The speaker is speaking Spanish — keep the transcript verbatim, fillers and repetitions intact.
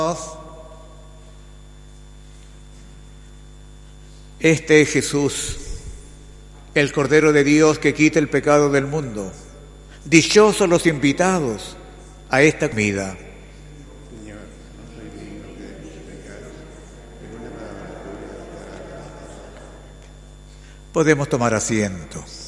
Este es Jesús, el Cordero de Dios que quita el pecado del mundo. Dichosos los invitados a esta comida. Podemos tomar asiento.